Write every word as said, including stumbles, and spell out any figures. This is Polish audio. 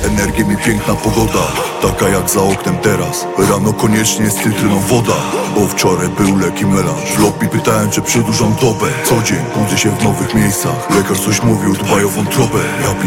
energię mi piękna pogoda, taka jak za oknem teraz. Rano koniecznie z cytryną woda, bo wczoraj był leki melanż. W lobby pytałem, czy przedłużam dobę. Co dzień budzę się w nowych miejscach, lekarz coś mówił, dbaj o wątrobę. Ja